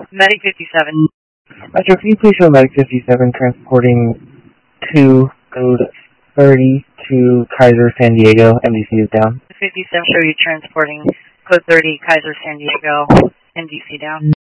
Medic 57. Metro, can you please show Medic 57 transporting to code 30 to Kaiser, San Diego? MDC is down. 57 show you transporting code 30 Kaiser, San Diego. MDC down.